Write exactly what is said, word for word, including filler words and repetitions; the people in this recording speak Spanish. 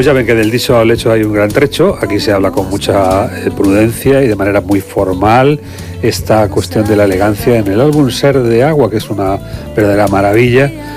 pues ya ven que del dicho al hecho hay un gran trecho. Aquí se habla con mucha eh, prudencia y de manera muy formal esta cuestión de la elegancia en el álbum Ser de Agua, que es una verdadera maravilla.